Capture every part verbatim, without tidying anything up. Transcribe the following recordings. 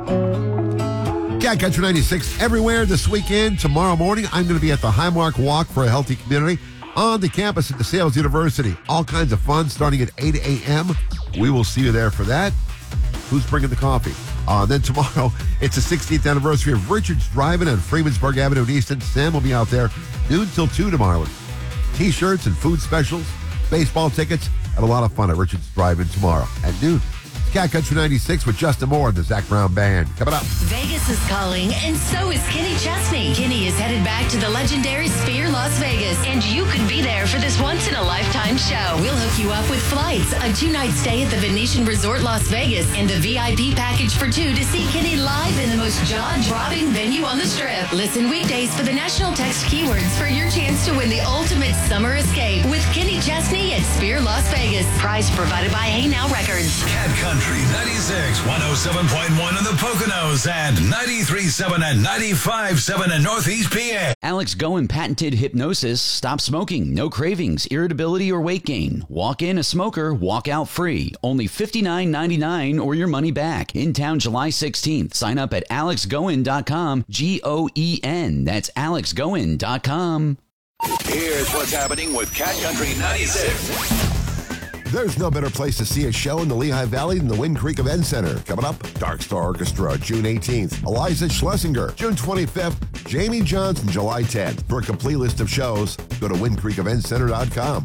Cat Country ninety-six everywhere this weekend. Tomorrow morning, I'm going to be at the Highmark Walk for a Healthy Community on the campus at DeSales University. All kinds of fun starting at eight a.m. We will see you there for that. Who's bringing the coffee? Uh, then tomorrow, it's the sixtieth anniversary of Richards Drive-In on Freemansburg Avenue in Easton. Sam will be out there noon till two tomorrow. T-shirts and food specials, baseball tickets, and a lot of fun at Richards Drive-In tomorrow at noon. Cat Country ninety-six with Justin Moore and the Zach Brown Band. Coming up. Vegas is calling, and so is Kenny Chesney. Kenny is headed back to the legendary Sphere Las Vegas, and you could be there for this once-in-a-lifetime show. We'll hook you up with flights, a two-night stay at the Venetian Resort Las Vegas, and a V I P package for two to see Kenny live in the most jaw-dropping venue on the Strip. Listen weekdays for the national text keywords for your chance to win the ultimate summer escape with Kenny Chesney at Sphere Las Vegas. Prize provided by Hey Now Records. Cat Country ninety-six, one oh seven point one in the Poconos and ninety-three point seven and ninety-five point seven in Northeast P A. Alex Goen patented hypnosis. Stop smoking. No cravings, irritability, or weight gain. Walk in a smoker, walk out free. Only fifty-nine ninety-nine or your money back. In town July sixteenth. Sign up at alex goen dot com. G O E N. That's alex goen dot com. Here's what's happening with Cat Country ninety-six. There's no better place to see a show in the Lehigh Valley than the Wind Creek Event Center. Coming up, Dark Star Orchestra, June eighteenth. Eliza Schlesinger, June twenty-fifth. Jamie Johnson, July tenth. For a complete list of shows, go to wind creek event center dot com.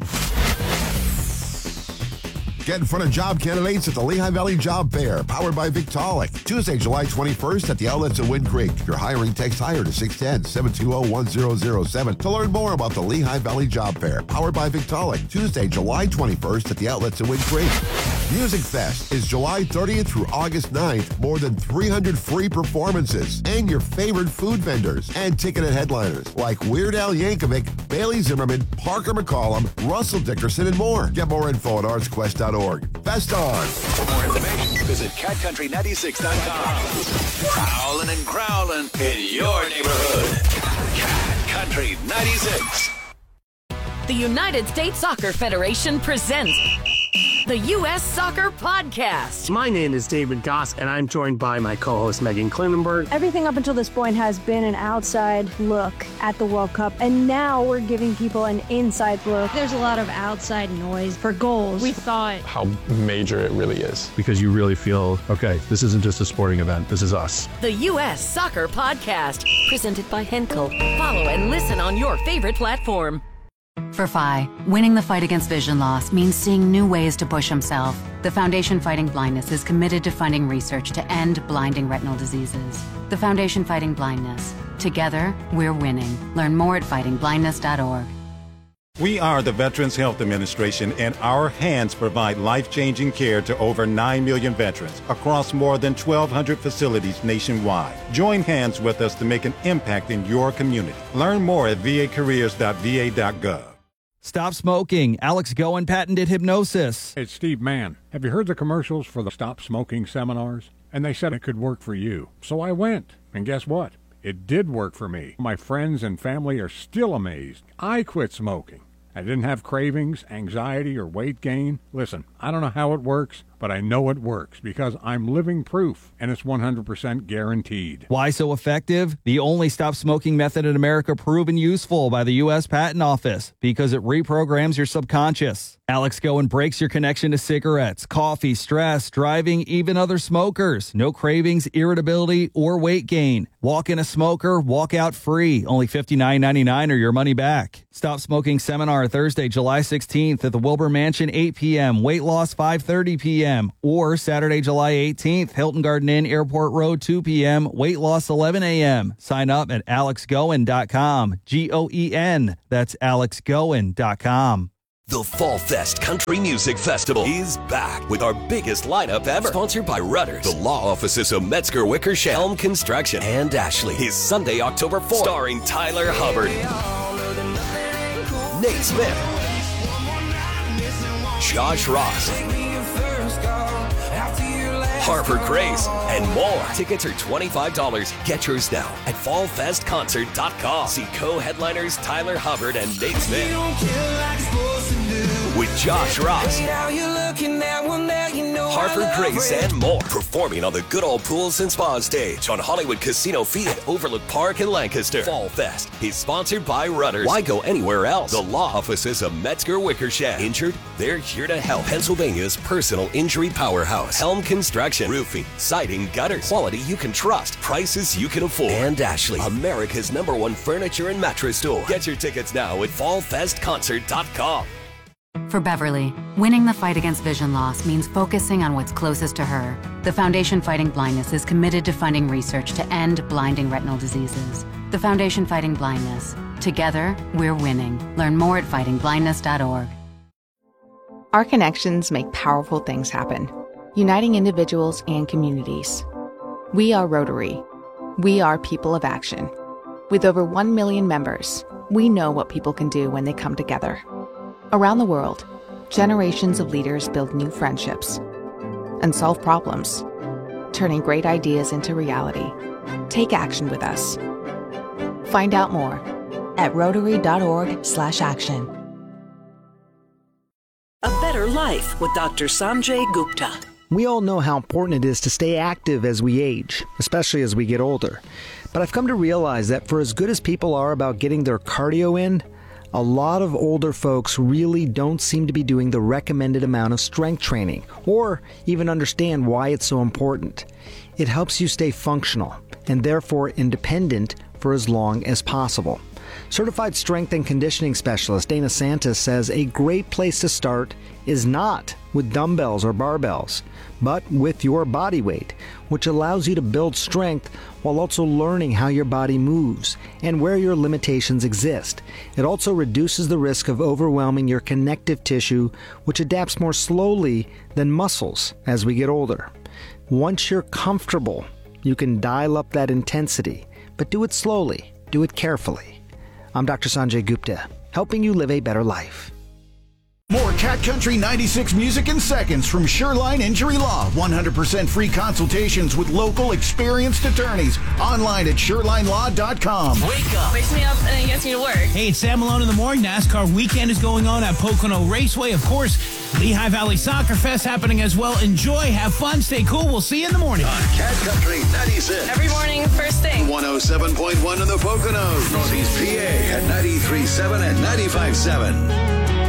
Get in front of job candidates at the Lehigh Valley Job Fair, powered by Victaulic. Tuesday, July twenty-first at the outlets of Wind Creek. If you're hiring, text HIRE to six one zero, seven two zero, one zero zero seven to learn more about the Lehigh Valley Job Fair, powered by Victaulic. Tuesday, July twenty-first at the outlets of Wind Creek. Music Fest is July thirtieth through August ninth. More than three hundred free performances and your favorite food vendors and ticketed headliners like Weird Al Yankovic, Bailey Zimmerman, Parker McCollum, Russell Dickerson, and more. Get more info at arts quest dot org. Fest on! For more information, visit cat country ninety-six dot com. Prowling and growling in your neighborhood. Cat Country ninety-six. The United States Soccer Federation presents the U S Soccer Podcast. My name is David Goss, and I'm joined by my co-host Megan Klinenberg. Everything up until this point has been an outside look at the World Cup, and now we're giving people an inside look. There's a lot of outside noise for goals. We thought how major it really is. Because you really feel, okay, this isn't just a sporting event, this is us. The U S Soccer Podcast, presented by Henkel. Follow and listen on your favorite platform. For F I, winning the fight against vision loss means seeing new ways to push himself. The Foundation Fighting Blindness is committed to funding research to end blinding retinal diseases. The Foundation Fighting Blindness. Together, we're winning. Learn more at fighting blindness dot org. We are the Veterans Health Administration, and our hands provide life-changing care to over nine million veterans across more than twelve hundred facilities nationwide. Join hands with us to make an impact in your community. Learn more at v a careers dot v a dot gov. Stop smoking. Alex Goen patented hypnosis. It's Steve Mann. Have you heard the commercials for the Stop Smoking seminars? And they said it could work for you. So I went. And guess what? It did work for me. My friends and family are still amazed. I quit smoking. I didn't have cravings, anxiety, or weight gain. Listen, I don't know how it works, but I know it works because I'm living proof, and it's one hundred percent guaranteed. Why so effective? The only stop smoking method in America proven useful by the U S Patent Office because it reprograms your subconscious. Alex Goen breaks your connection to cigarettes, coffee, stress, driving, even other smokers. No cravings, irritability, or weight gain. Walk in a smoker, walk out free. Only fifty-nine ninety-nine or your money back. Stop Smoking Seminar Thursday, July sixteenth at the Wilbur Mansion, eight p.m. Weight loss, five thirty p.m. Or Saturday, July eighteenth, Hilton Garden Inn, Airport Road, two p.m. Weight loss, eleven a.m. Sign up at alex goen dot com. G O E N. That's alex goen dot com. The Fall Fest Country Music Festival is back with our biggest lineup ever. Sponsored by Rudders, the law offices of Metzger Wickersham, Helm Construction, and Ashley. Is Sunday, October fourth. Starring Tyler Hubbard, Nate Smith, Josh Ross, Harper Grace, and more. Tickets are twenty-five dollars. Get yours now at fall fest concert dot com. See co-headliners Tyler Hubbard and Nate Smith with Josh Ross, Harvard Grace, and more. Performing on the good old pools and spa stage on Hollywood Casino Field, Overlook Park in Lancaster. Fall Fest is sponsored by Rudders. Why go anywhere else? The law offices of Metzger Wickersham. Injured? They're here to help. Pennsylvania's personal injury powerhouse. Helm Construction. Roofing, siding, gutters. Quality you can trust. Prices you can afford. And Ashley, America's number one furniture and mattress store. Get your tickets now at fall fest concert dot com. For Beverly, winning the fight against vision loss means focusing on what's closest to her. The Foundation Fighting Blindness is committed to funding research to end blinding retinal diseases. The Foundation Fighting Blindness. Together, we're winning. Learn more at fighting blindness dot org. Our connections make powerful things happen, uniting individuals and communities. We are Rotary. We are people of action. With over one million members, we know what people can do when they come together. Around the world, generations of leaders build new friendships and solve problems, turning great ideas into reality. Take action with us. Find out more at rotary dot org slash action. A better life with Doctor Sanjay Gupta. We all know how important it is to stay active as we age, especially as we get older. But I've come to realize that for as good as people are about getting their cardio in, a lot of older folks really don't seem to be doing the recommended amount of strength training, or even understand why it's so important. It helps you stay functional, and therefore independent for as long as possible. Certified strength and conditioning specialist Dana Santis says a great place to start is not with dumbbells or barbells, but with your body weight, which allows you to build strength while also learning how your body moves and where your limitations exist. It also reduces the risk of overwhelming your connective tissue, which adapts more slowly than muscles as we get older. Once you're comfortable, you can dial up that intensity, but do it slowly, do it carefully. I'm Doctor Sanjay Gupta, helping you live a better life. More Cat Country ninety-six music in seconds from Shoreline Injury Law. one hundred percent free consultations with local experienced attorneys. Online at shoreline law dot com. Wake up. Wakes me up and then gets me to work. Hey, it's Sam Malone in the morning. NASCAR weekend is going on at Pocono Raceway. Of course, Lehigh Valley Soccer Fest happening as well. Enjoy, have fun, stay cool. We'll see you in the morning. On Cat Country ninety-six. Every morning, first thing. one oh seven point one in the Poconos. Northeast P A at ninety-three point seven and ninety-five point seven.